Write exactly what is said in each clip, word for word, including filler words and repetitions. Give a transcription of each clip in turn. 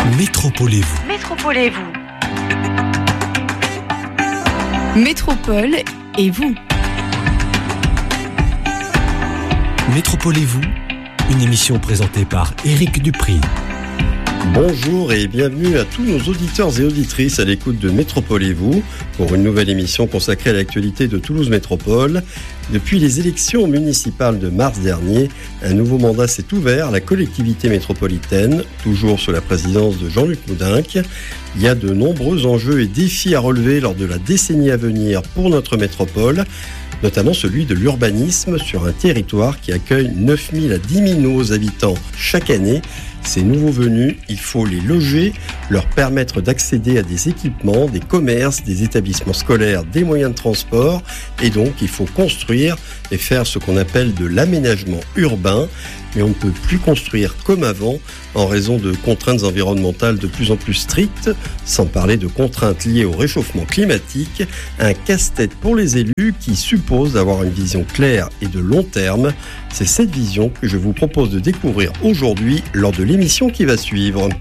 Métropolez-vous. Métropolez-vous. Métropole et vous. Métropolez-vous, une émission présentée par Éric Dupri. Bonjour et bienvenue à tous nos auditeurs et auditrices à l'écoute de Métropolez-vous pour une nouvelle émission consacrée à l'actualité de Toulouse Métropole. Depuis les élections municipales de mars dernier, un nouveau mandat s'est ouvert à la collectivité métropolitaine, toujours sous la présidence de Jean-Luc Moudinque. Il y a de nombreux enjeux et défis à relever lors de la décennie à venir pour notre métropole, notamment celui de l'urbanisme sur un territoire qui accueille neuf mille à dix mille nouveaux habitants chaque année. Ces nouveaux venus, il faut les loger, leur permettre d'accéder à des équipements, des commerces, des établissements scolaires, des moyens de transport. Et donc, il faut construire et faire ce qu'on appelle de l'aménagement urbain. Mais on ne peut plus construire comme avant en raison de contraintes environnementales de plus en plus strictes, sans parler de contraintes liées au réchauffement climatique. Un casse-tête pour les élus qui suppose d'avoir une vision claire et de long terme. C'est cette vision que je vous propose de découvrir aujourd'hui lors de l'émission qui va suivre.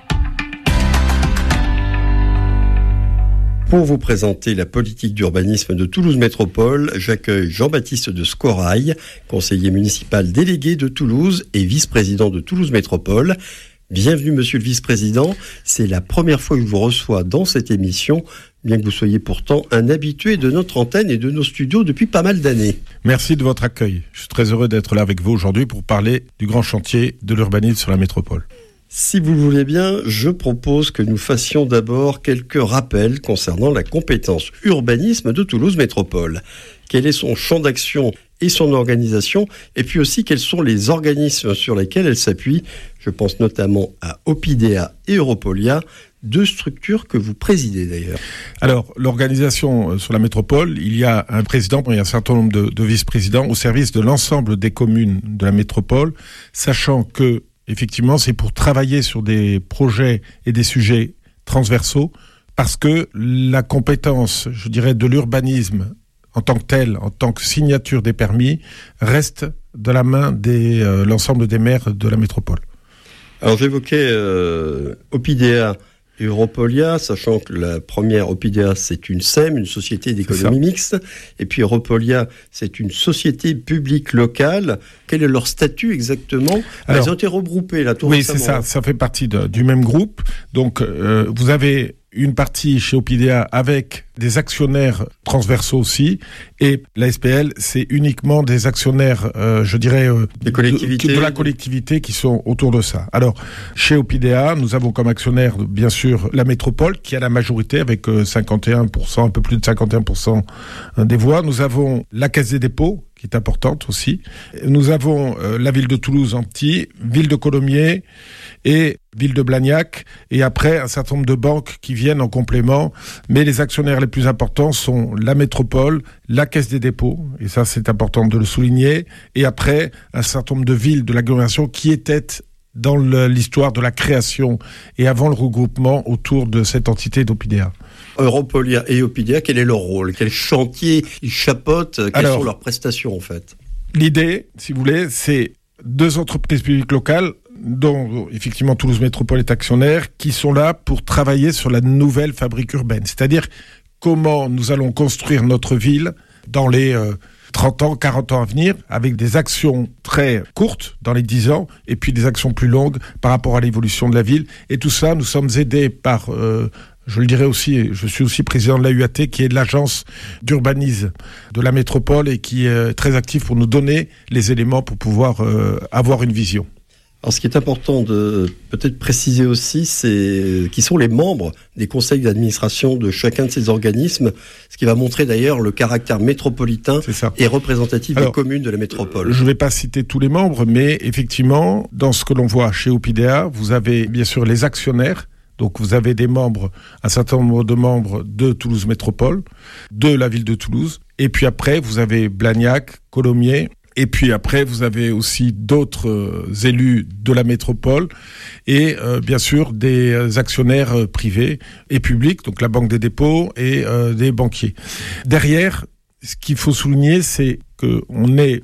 Pour vous présenter la politique d'urbanisme de Toulouse Métropole, j'accueille Jean-Baptiste de Scorail, conseiller municipal délégué de Toulouse et vice-président de Toulouse Métropole. Bienvenue monsieur le vice-président, c'est la première fois que je vous reçois dans cette émission, bien que vous soyez pourtant un habitué de notre antenne et de nos studios depuis pas mal d'années. Merci de votre accueil. Je suis très heureux d'être là avec vous aujourd'hui pour parler du grand chantier de l'urbanisme sur la métropole. Si vous le voulez bien, je propose que nous fassions d'abord quelques rappels concernant la compétence urbanisme de Toulouse Métropole. Quel est son champ d'action et son organisation, et puis aussi quels sont les organismes sur lesquels elle s'appuie. Je pense notamment à Opidea et Europolia, deux structures que vous présidez d'ailleurs. Alors, l'organisation sur la métropole, il y a un président, il y a un certain nombre de, de vice-présidents au service de l'ensemble des communes de la métropole, sachant que effectivement, c'est pour travailler sur des projets et des sujets transversaux, parce que la compétence, je dirais, de l'urbanisme en tant que telle, en tant que signature des permis, reste de la main de euh, l'ensemble des maires de la métropole. Alors j'évoquais euh, Opidea et Europolia, sachant que la première, Opidea, c'est une S E M, une société d'économie mixte, et puis Europolia, c'est une société publique locale. Quel est leur statut exactement ? Alors, ils ont été regroupés là tout oui, récemment. Oui, c'est ça, ça fait partie de, du même groupe. Donc, euh, vous avez une partie chez Opidea avec des actionnaires transversaux aussi, et la S P L, c'est uniquement des actionnaires, euh, je dirais, euh, des collectivités. De, de la collectivité qui sont autour de ça. Alors, chez Opidea, nous avons comme actionnaire, bien sûr, la métropole, qui a la majorité avec euh, cinquante et un pour cent, un peu plus de cinquante et un pour cent des voix. Nous avons la Caisse des dépôts, qui est importante aussi. Nous avons euh, la ville de Toulouse-Antilles, ville de Colomiers et ville de Blagnac, et après un certain nombre de banques qui viennent en complément. Mais les actionnaires les plus importants sont la métropole, la Caisse des dépôts, et ça c'est important de le souligner, et après un certain nombre de villes de l'agglomération qui étaient dans le, l'histoire de la création et avant le regroupement autour de cette entité d'Opidea. Europolia et Opidea, quel est leur rôle ? Quel chantier ils chapeautent ? Quelles Alors, sont leurs prestations en fait ? L'idée, si vous voulez, c'est deux entreprises publiques locales dont effectivement Toulouse Métropole est actionnaire, qui sont là pour travailler sur la nouvelle fabrique urbaine. C'est-à-dire comment nous allons construire notre ville dans les euh, trente ans, quarante ans à venir, avec des actions très courtes dans les dix ans, et puis des actions plus longues par rapport à l'évolution de la ville. Et tout ça, nous sommes aidés par... Euh, Je le dirais aussi, je suis aussi président de l'A U A T, qui est l'agence d'urbanisme de la métropole et qui est très active pour nous donner les éléments pour pouvoir euh, avoir une vision. Alors, ce qui est important de peut-être préciser aussi, c'est qui sont les membres des conseils d'administration de chacun de ces organismes, ce qui va montrer d'ailleurs le caractère métropolitain et représentatif Alors, des communes de la métropole. Je ne vais pas citer tous les membres, mais effectivement, dans ce que l'on voit chez Opidea, vous avez bien sûr les actionnaires. Donc vous avez des membres, un certain nombre de membres de Toulouse Métropole, de la ville de Toulouse, et puis après vous avez Blagnac, Colomiers, et puis après vous avez aussi d'autres euh, élus de la métropole, et euh, bien sûr des actionnaires euh, privés et publics, donc la Banque des dépôts et euh, des banquiers. Derrière, ce qu'il faut souligner, c'est qu'on est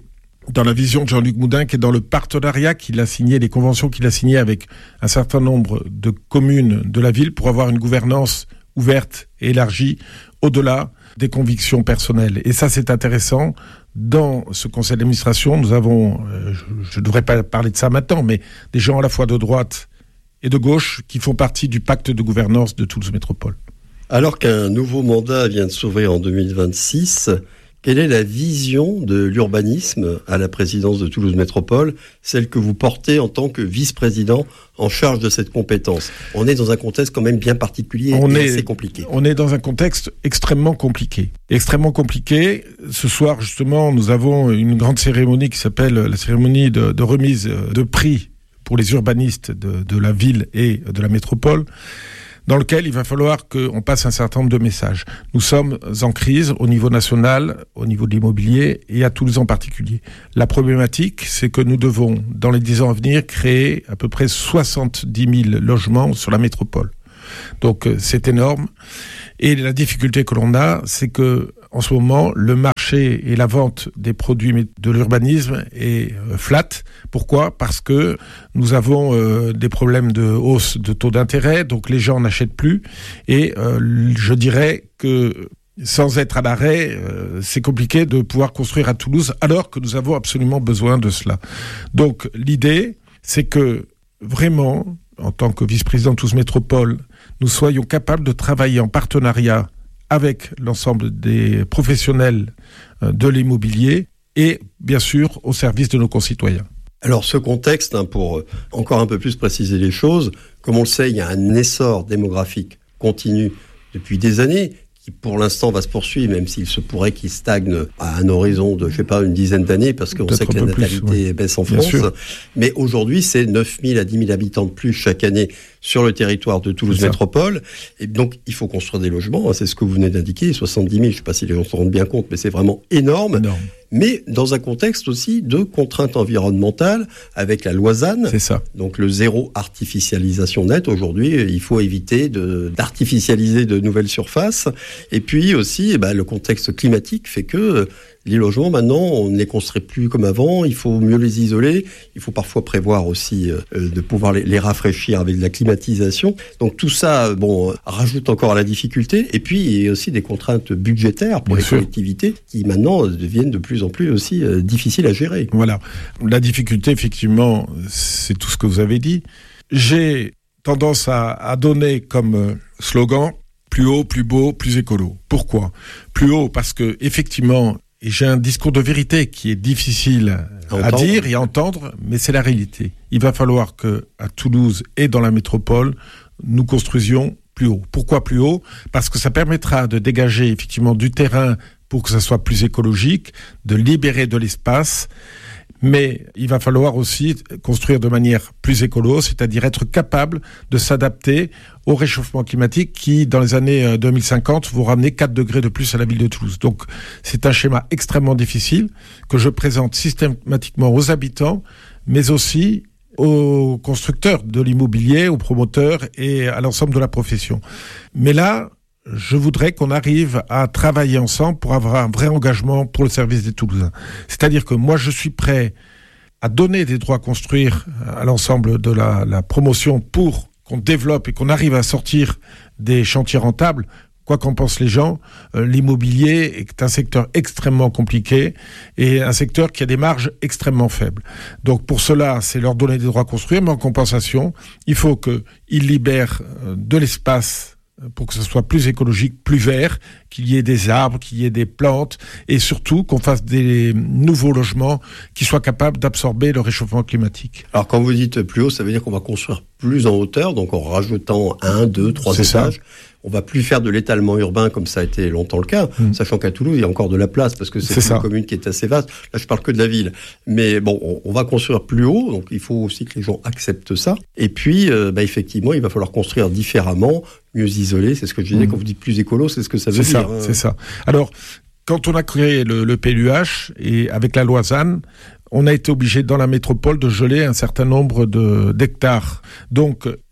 dans la vision de Jean-Luc Moudinque et dans le partenariat qu'il a signé, les conventions qu'il a signées avec un certain nombre de communes de la ville pour avoir une gouvernance ouverte et élargie au-delà des convictions personnelles. Et ça, c'est intéressant. Dans ce conseil d'administration, nous avons, euh, je ne devrais pas parler de ça maintenant, mais des gens à la fois de droite et de gauche qui font partie du pacte de gouvernance de Toulouse Métropole. Alors qu'un nouveau mandat vient de s'ouvrir en deux mille vingt-six, quelle est la vision de l'urbanisme à la présidence de Toulouse Métropole, celle que vous portez en tant que vice-président en charge de cette compétence? On est dans un contexte quand même bien particulier on et est, assez compliqué. On est dans un contexte extrêmement compliqué. Extrêmement compliqué. Ce soir, justement, nous avons une grande cérémonie qui s'appelle la cérémonie de, de remise de prix pour les urbanistes de, de la ville et de la métropole, dans lequel il va falloir qu'on passe un certain nombre de messages. Nous sommes en crise au niveau national, au niveau de l'immobilier et à Toulouse en particulier. La problématique, c'est que nous devons, dans les dix ans à venir, créer à peu près soixante-dix mille logements sur la métropole. Donc c'est énorme. Et la difficulté que l'on a, c'est que en ce moment, le marché et la vente des produits de l'urbanisme est euh, flat. Pourquoi ? Parce que nous avons euh, des problèmes de hausse de taux d'intérêt, donc les gens n'achètent plus. Et euh, je dirais que sans être à l'arrêt, euh, c'est compliqué de pouvoir construire à Toulouse, alors que nous avons absolument besoin de cela. Donc l'idée, c'est que vraiment, en tant que vice-président de Toulouse Métropole, nous soyons capables de travailler en partenariat avec l'ensemble des professionnels de l'immobilier et, bien sûr, au service de nos concitoyens. Alors, ce contexte, hein, pour encore un peu plus préciser les choses, comme on le sait, il y a un essor démographique continu depuis des années, qui pour l'instant va se poursuivre, même s'il se pourrait qu'il stagne à un horizon de, je sais pas, une dizaine d'années, parce qu'on Peut-être sait que la natalité plus, oui. baisse en Bien France. Sûr. Mais aujourd'hui, c'est neuf mille à dix mille habitants de plus chaque année sur le territoire de Toulouse Métropole. Et donc, il faut construire des logements. Hein, c'est ce que vous venez d'indiquer, soixante-dix mille. Je ne sais pas si les gens se rendent bien compte, mais c'est vraiment énorme. énorme. Mais dans un contexte aussi de contraintes environnementales avec la loi Z A N. C'est ça. Donc, le zéro artificialisation nette. Aujourd'hui, il faut éviter de, d'artificialiser de nouvelles surfaces. Et puis aussi, eh ben, le contexte climatique fait que les logements, maintenant, on ne les construit plus comme avant. Il faut mieux les isoler. Il faut parfois prévoir aussi euh, de pouvoir les, les rafraîchir avec de la climatisation. Donc tout ça, bon, rajoute encore à la difficulté. Et puis, il y a aussi des contraintes budgétaires pour Bien les sûr. collectivités qui, maintenant, deviennent de plus en plus aussi euh, difficiles à gérer. Voilà. La difficulté, effectivement, c'est tout ce que vous avez dit. J'ai tendance à, à donner comme euh, slogan « plus haut, plus beau, plus écolo ». Pourquoi ? Plus haut, parce que, effectivement, et j'ai un discours de vérité qui est difficile à, à dire et à entendre, mais c'est la réalité. Il va falloir que, à Toulouse et dans la métropole, nous construisions plus haut. Pourquoi plus haut ? Parce que ça permettra de dégager effectivement du terrain pour que ça soit plus écologique, de libérer de l'espace. Mais il va falloir aussi construire de manière plus écolo, c'est-à-dire être capable de s'adapter au réchauffement climatique qui, dans les années deux mille cinquante, vous ramener quatre degrés de plus à la ville de Toulouse. Donc, c'est un schéma extrêmement difficile que je présente systématiquement aux habitants, mais aussi aux constructeurs de l'immobilier, aux promoteurs et à l'ensemble de la profession. Mais là, je voudrais qu'on arrive à travailler ensemble pour avoir un vrai engagement pour le service des Toulousains. C'est-à-dire que moi, je suis prêt à donner des droits à construire à l'ensemble de la, la promotion pour qu'on développe et qu'on arrive à sortir des chantiers rentables. Quoi qu'en pensent les gens, euh, l'immobilier est un secteur extrêmement compliqué et un secteur qui a des marges extrêmement faibles. Donc pour cela, c'est leur donner des droits à construire, mais en compensation, il faut qu'ils libèrent euh, de l'espace pour que ce soit plus écologique, plus vert, qu'il y ait des arbres, qu'il y ait des plantes, et surtout qu'on fasse des nouveaux logements qui soient capables d'absorber le réchauffement climatique. Alors quand vous dites plus haut, ça veut dire qu'on va construire plus en hauteur, donc en rajoutant un, deux, trois C'est étages. Ça. On va plus faire de l'étalement urbain comme ça a été longtemps le cas, mmh. sachant qu'à Toulouse, il y a encore de la place parce que c'est, c'est une ça. commune qui est assez vaste. Là, je parle que de la ville. Mais bon, on, on va construire plus haut, donc il faut aussi que les gens acceptent ça. Et puis, euh, bah, effectivement, il va falloir construire différemment, mieux isolé. C'est ce que je disais, mmh. quand vous dites plus écolo, c'est ce que ça veut c'est dire. Ça, hein. C'est ça. Alors, quand on a créé le, le P L U H et avec la loi Z A N, on a été obligé dans la métropole de geler un certain nombre de, d'hectares. Donc,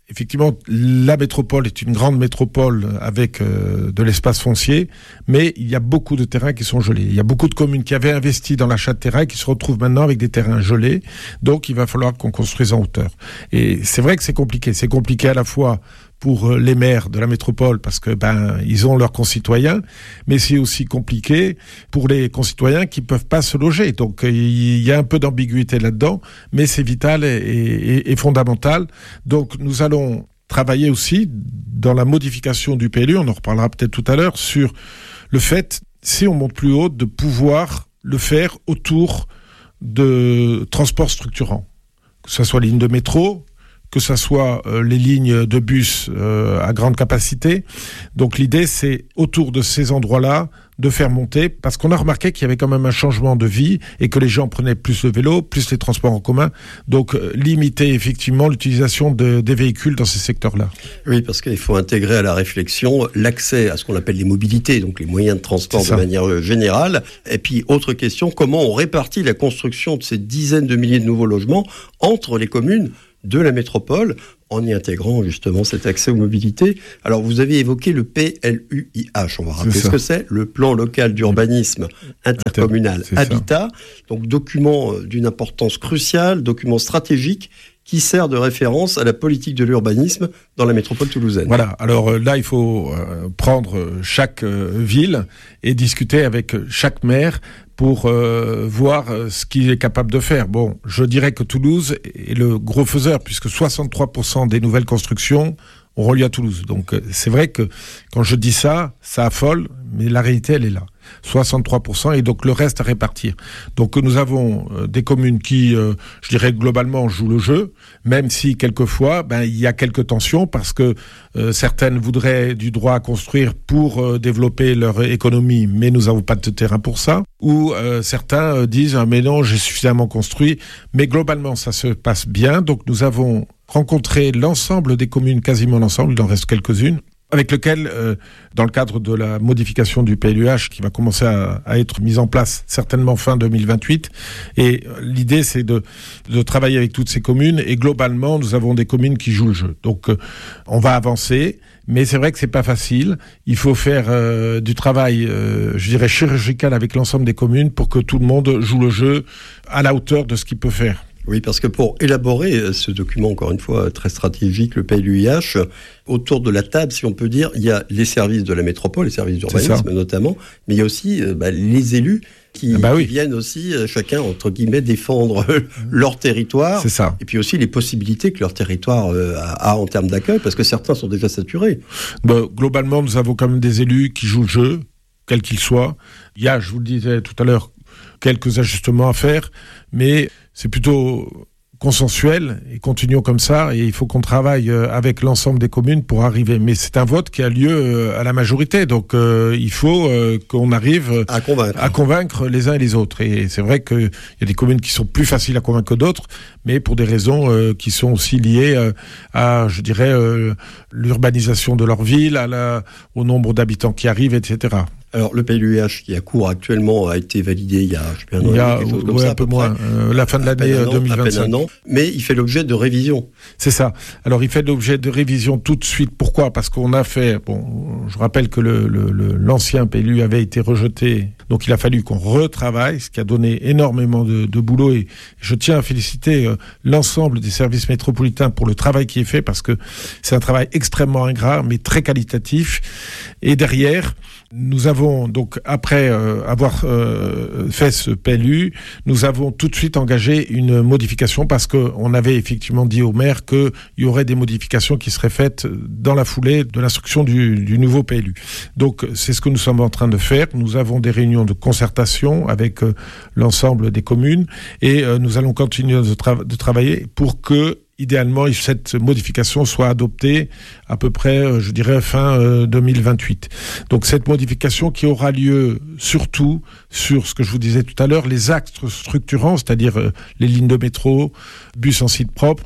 effectivement, la métropole est une grande métropole avec euh, de l'espace foncier, mais il y a beaucoup de terrains qui sont gelés. Il y a beaucoup de communes qui avaient investi dans l'achat de terrains et qui se retrouvent maintenant avec des terrains gelés. Donc, il va falloir qu'on construise en hauteur. Et c'est vrai que c'est compliqué. C'est compliqué à la fois pour les maires de la métropole parce que ben ils ont leurs concitoyens, mais c'est aussi compliqué pour les concitoyens qui peuvent pas se loger. Donc il y a un peu d'ambiguïté là-dedans, mais c'est vital et, et, et fondamental. Donc nous allons travailler aussi dans la modification du P L U, on en reparlera peut-être tout à l'heure, sur le fait, si on monte plus haut, de pouvoir le faire autour de transports structurants, que ce soit ligne de métro, que ce soit euh, les lignes de bus euh, à grande capacité. Donc l'idée, c'est autour de ces endroits-là de faire monter, parce qu'on a remarqué qu'il y avait quand même un changement de vie et que les gens prenaient plus le vélo, plus les transports en commun. Donc euh, limiter effectivement l'utilisation de, des véhicules dans ces secteurs-là. Oui, parce qu'il faut intégrer à la réflexion l'accès à ce qu'on appelle les mobilités, donc les moyens de transport de manière générale. Et puis, autre question, comment on répartit la construction de ces dizaines de milliers de nouveaux logements entre les communes de la métropole, en y intégrant justement cet accès aux mobilités. Alors, vous avez évoqué le P L U I H. On va rappeler ce que c'est, le plan local d'urbanisme intercommunal c'est Habitat. Ça. Donc, document d'une importance cruciale, document stratégique qui sert de référence à la politique de l'urbanisme dans la métropole toulousaine. Voilà, alors là, il faut euh, prendre chaque euh, ville et discuter avec chaque maire pour euh, voir euh, ce qu'il est capable de faire. Bon, je dirais que Toulouse est le gros faiseur, puisque soixante-trois pour cent des nouvelles constructions auront lieu à Toulouse. Donc euh, c'est vrai que quand je dis ça, ça affole, mais la réalité, elle est là. soixante-trois pour cent et donc le reste à répartir. Donc nous avons euh, des communes qui, euh, je dirais globalement, jouent le jeu, même si quelquefois, ben, il y a quelques tensions parce que euh, certaines voudraient du droit à construire pour euh, développer leur économie, mais nous n'avons pas de terrain pour ça. Ou euh, certains euh, disent, ah, mais non, j'ai suffisamment construit. Mais globalement, ça se passe bien. Donc nous avons rencontré l'ensemble des communes, quasiment l'ensemble, il en reste quelques-unes, avec lequel, euh, dans le cadre de la modification du P L U H qui va commencer à, à être mise en place certainement fin deux mille vingt-huit. Et euh, l'idée, c'est de, de travailler avec toutes ces communes. Et globalement, nous avons des communes qui jouent le jeu. Donc, euh, on va avancer. Mais c'est vrai que c'est pas facile. Il faut faire euh, du travail, euh, je dirais, chirurgical avec l'ensemble des communes pour que tout le monde joue le jeu à la hauteur de ce qu'il peut faire. Oui, parce que pour élaborer ce document, encore une fois, très stratégique, le P L U I H, autour de la table, si on peut dire, il y a les services de la métropole, les services d'urbanisme notamment, mais il y a aussi euh, bah, les élus qui, ah bah oui. qui viennent aussi, euh, chacun, entre guillemets, défendre leur territoire. C'est ça. Et puis aussi les possibilités que leur territoire euh, a, a en termes d'accueil, parce que certains sont déjà saturés. Bah, globalement, nous avons quand même des élus qui jouent le jeu, quel qu'il soit. Il y a, je vous le disais tout à l'heure, quelques ajustements à faire, mais c'est plutôt consensuel et continuons comme ça et il faut qu'on travaille avec l'ensemble des communes pour arriver. Mais c'est un vote qui a lieu à la majorité, donc euh, il faut euh, qu'on arrive à convaincre. à convaincre les uns et les autres. Et c'est vrai qu'il y a des communes qui sont plus faciles à convaincre que d'autres, mais pour des raisons euh, qui sont aussi liées euh, à, je dirais, euh, l'urbanisation de leur ville, à la, au nombre d'habitants qui arrivent, et cetera. Alors, le P L U I H qui est à court actuellement a été validé il y a, je sais pas, un an, il y a, quelque chose comme ouais, ça, un peu moins, euh, la fin de l'année an, deux mille vingt-cinq. À peine un an, mais il fait l'objet de révision. C'est ça. Alors, il fait l'objet de révision tout de suite. Pourquoi ? Parce qu'on a fait, bon, je rappelle que le, le, le, l'ancien P L U avait été rejeté, donc il a fallu qu'on retravaille, ce qui a donné énormément de, de boulot et je tiens à féliciter euh, l'ensemble des services métropolitains pour le travail qui est fait parce que c'est un travail extrêmement ingrat, mais très qualitatif. Et derrière, nous avons donc, après euh, avoir euh, fait ce P L U, nous avons tout de suite engagé une modification parce qu'on avait effectivement dit au maire qu'il y aurait des modifications qui seraient faites dans la foulée de l'instruction du, du nouveau P L U. Donc c'est ce que nous sommes en train de faire. Nous avons des réunions de concertation avec euh, l'ensemble des communes et euh, nous allons continuer de, tra- de travailler pour que idéalement, cette modification soit adoptée à peu près, je dirais, fin euh, deux mille vingt-huit. Donc, cette modification qui aura lieu surtout sur ce que je vous disais tout à l'heure, les axes structurants, c'est-à-dire euh, les lignes de métro, bus en site propre.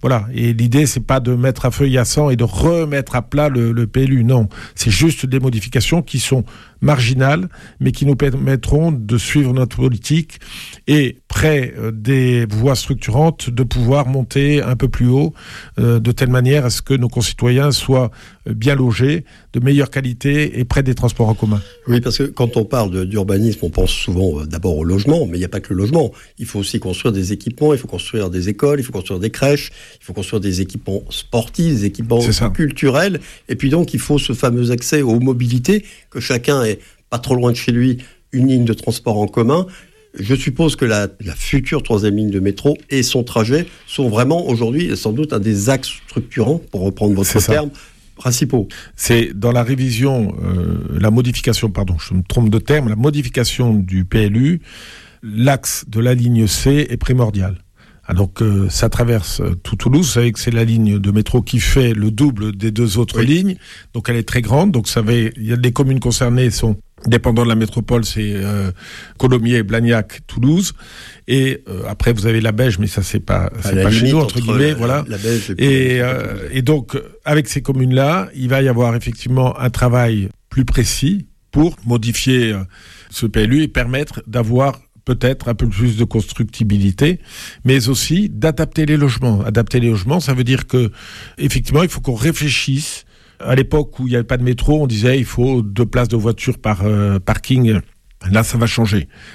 Voilà. Et l'idée, c'est pas de mettre à feu et à sang et de remettre à plat le, le P L U. Non. C'est juste des modifications qui sont marginales, mais qui nous permettront de suivre notre politique et, près des voies structurantes, de pouvoir monter un peu plus haut, euh, de telle manière à ce que nos concitoyens soient bien logés, de meilleure qualité et près des transports en commun. Oui, parce que quand on parle de, d'urbanisme, on pense souvent euh, d'abord au logement, mais il n'y a pas que le logement. Il faut aussi construire des équipements, il faut construire des écoles, il faut construire des crèches, il faut construire des équipements sportifs, des équipements culturels, et puis donc il faut ce fameux accès aux mobilités, que chacun ait pas trop loin de chez lui une ligne de transport en commun. Je suppose que la, la future troisième ligne de métro et son trajet sont vraiment aujourd'hui sans doute un des axes structurants, pour reprendre votre terme, principaux. C'est dans la révision, euh, la modification, pardon, je me trompe de terme, la modification du P L U, l'axe de la ligne C est primordial. Ah, donc euh, ça traverse euh, tout Toulouse. Vous savez que c'est la ligne de métro qui fait le double des deux autres oui. lignes. Donc elle est très grande. Donc ça va, il y a des communes concernées sont dépendant de la métropole, c'est euh, Colomiers, Blagnac, Toulouse. Et euh, après vous avez la Beige, mais ça c'est pas c'est pas chez nous entre guillemets, la, voilà. La Beige et, et, euh, et donc avec ces communes-là, il va y avoir effectivement un travail plus précis pour modifier euh, ce P L U et permettre d'avoir peut-être un peu plus de constructibilité, mais aussi d'adapter les logements. Adapter les logements, ça veut dire que, effectivement, il faut qu'on réfléchisse. À l'époque où il n'y avait pas de métro, on disait il faut deux places de voiture par euh, parking. Là, ça va changer.